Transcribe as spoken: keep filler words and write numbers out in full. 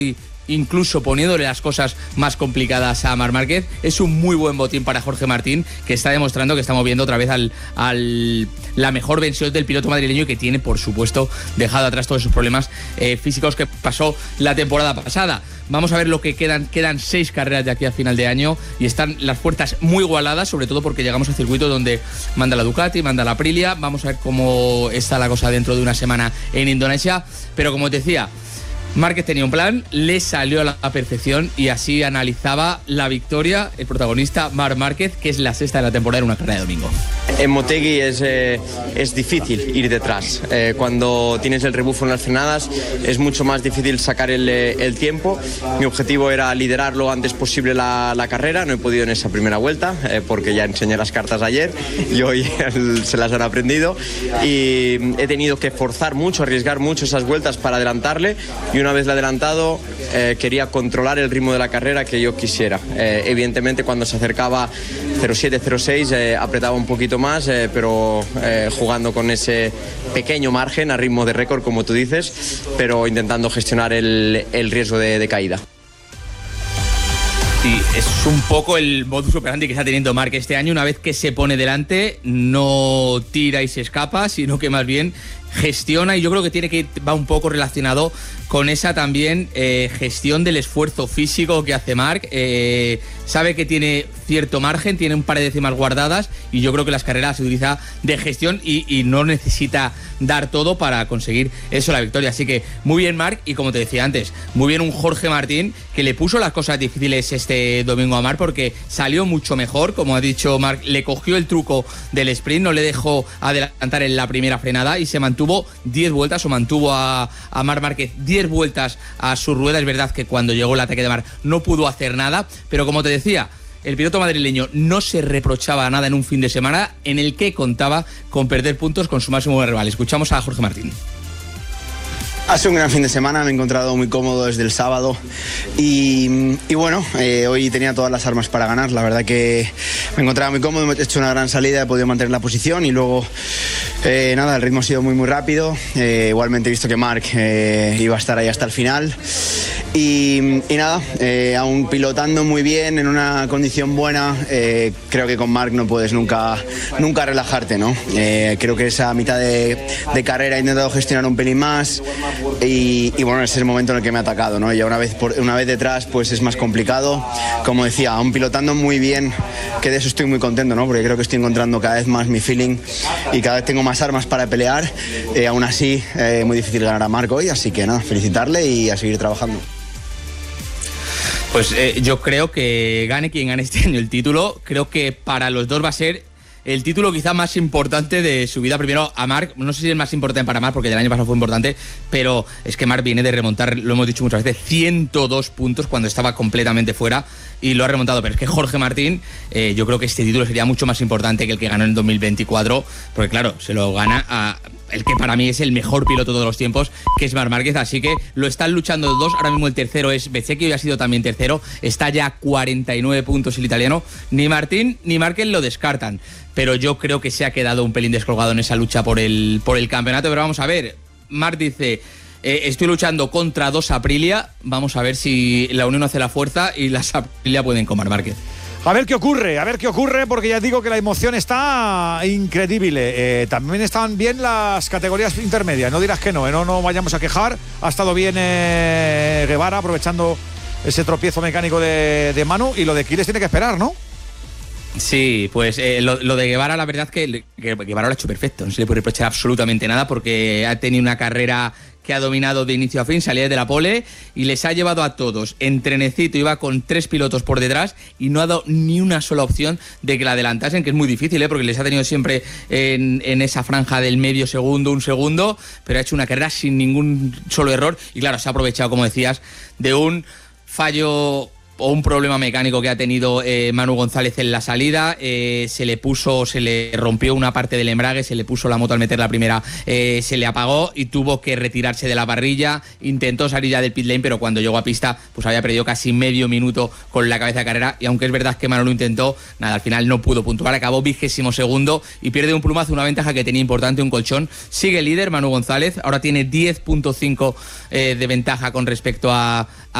incluso poniéndole las cosas más complicadas a Marc Márquez. Es un muy buen botín para Jorge Martín, que está demostrando que estamos viendo otra vez al, al la mejor versión del piloto madrileño, y que tiene, por supuesto, dejado atrás todos esos problemas eh, físicos que pasó la temporada pasada. Vamos a ver lo que quedan. Quedan seis carreras de aquí a final de año y están las fuerzas muy igualadas, sobre todo porque llegamos a circuito donde manda la Ducati, manda la Aprilia. Vamos a ver cómo está la cosa dentro de una semana en Indonesia. Pero como te decía, Márquez tenía un plan, le salió a la perfección, y así analizaba la victoria el protagonista Marc Márquez, que es la sexta de la temporada en una carrera de domingo. En Motegi es, eh, es difícil ir detrás. Eh, cuando tienes el rebufo en las frenadas es mucho más difícil sacar el, el tiempo. Mi objetivo era liderar lo antes posible la, la carrera. No he podido en esa primera vuelta eh, porque ya enseñé las cartas ayer y hoy se las han aprendido, y he tenido que forzar mucho, arriesgar mucho esas vueltas para adelantarle, y una vez le adelantado eh, quería controlar el ritmo de la carrera que yo quisiera. Eh, evidentemente cuando se acercaba cero siete cero seis eh, apretaba un poquito más, eh, pero eh, jugando con ese pequeño margen a ritmo de récord, como tú dices, pero intentando gestionar el, el riesgo de, de caída. Sí, es un poco el modus operandi que está teniendo Marc este año. Una vez que se pone delante, no tira y se escapa, sino que más bien gestiona, y yo creo que tiene que va un poco relacionado con esa también eh, gestión del esfuerzo físico que hace Marc. Eh, sabe que tiene cierto margen, tiene un par de décimas guardadas, y yo creo que las carreras se utiliza de gestión y, y no necesita dar todo para conseguir eso, la victoria. Así que muy bien Marc, y como te decía antes, muy bien un Jorge Martín, que le puso las cosas difíciles este domingo a Marc, porque salió mucho mejor. Como ha dicho Marc, le cogió el truco del sprint, no le dejó adelantar en la primera frenada y se mantuvo diez vueltas, o mantuvo a, a Marc Márquez diez vueltas a su rueda. Es verdad que cuando llegó el ataque de Marc no pudo hacer nada, pero como te decía, el piloto madrileño no se reprochaba nada en un fin de semana en el que contaba con perder puntos con su máximo rival. Escuchamos a Jorge Martín. Ha sido un gran fin de semana, me he encontrado muy cómodo desde el sábado y, y bueno, eh, hoy tenía todas las armas para ganar. La verdad que me encontraba muy cómodo, he hecho una gran salida, he podido mantener la posición, y luego eh, nada, el ritmo ha sido muy muy rápido. Eh, igualmente he visto que Marc eh, iba a estar ahí hasta el final, y, y nada, eh, aún pilotando muy bien, en una condición buena. Eh, creo que con Marc no puedes nunca, nunca relajarte, ¿no? Eh, creo que esa mitad de, de carrera he intentado gestionar un pelín más. Y, y bueno, ese es el momento en el que me ha atacado, ¿no? Ya una vez, por, una vez detrás pues es más complicado. Como decía, aún pilotando muy bien, que de eso estoy muy contento, ¿no? Porque creo que estoy encontrando cada vez más mi feeling y cada vez tengo más armas para pelear. Eh, aún así, eh, muy difícil ganar a Marc hoy, así que nada, felicitarle y a seguir trabajando. Pues eh, yo creo que gane quien gane este año el título. Creo que para los dos va a ser el título quizá más importante de su vida. Primero a Marc, no sé si es más importante para Marc porque el año pasado fue importante, pero es que Marc viene de remontar, lo hemos dicho muchas veces, ciento dos puntos cuando estaba completamente fuera, y lo ha remontado. Pero es que Jorge Martín, eh, yo creo que este título sería mucho más importante que el que ganó en dos mil veinticuatro, porque claro, se lo gana a el que para mí es el mejor piloto de todos los tiempos, que es Marc Márquez. Así que lo están luchando los dos. Ahora mismo el tercero es Bezzecchi, hoy ha sido también tercero, está ya a cuarenta y nueve puntos el italiano. Ni Martín ni Márquez lo descartan, pero yo creo que se ha quedado un pelín descolgado en esa lucha por el, por el campeonato. Pero vamos a ver, Marc dice, eh, estoy luchando contra dos Aprilia, vamos a ver si la unión hace la fuerza y las Aprilia pueden con Marc Márquez. A ver qué ocurre, a ver qué ocurre, porque ya digo que la emoción está increíble. Eh, también están bien las categorías intermedias, no dirás que no, eh, no, no vayamos a quejar. Ha estado bien eh, Guevara, aprovechando ese tropiezo mecánico de, de Manu, y lo de Quiles tiene que esperar, ¿no? Sí, pues eh, lo, lo de Guevara, la verdad que, que Guevara lo ha hecho perfecto, no se le puede reprochar absolutamente nada, porque ha tenido una carrera que ha dominado de inicio a fin, salía de la pole y les ha llevado a todos en trenecito. Iba con tres pilotos por detrás y no ha dado ni una sola opción de que la adelantasen, que es muy difícil, ¿eh? Porque les ha tenido siempre en, en esa franja del medio segundo, un segundo, pero ha hecho una carrera sin ningún solo error. Y claro, se ha aprovechado, como decías, de un fallo o un problema mecánico que ha tenido eh, Manu González en la salida, eh, se le puso, se le rompió una parte del embrague, se le puso la moto al meter la primera, eh, se le apagó y tuvo que retirarse de la parrilla, intentó salir ya del pit lane, pero cuando llegó a pista pues había perdido casi medio minuto con la cabeza de carrera, y aunque es verdad que Manu lo intentó, nada, al final no pudo puntuar, acabó vigésimo segundo y pierde un plumazo, una ventaja que tenía importante, un colchón. Sigue líder Manu González, ahora tiene diez punto cinco eh, de ventaja con respecto a, a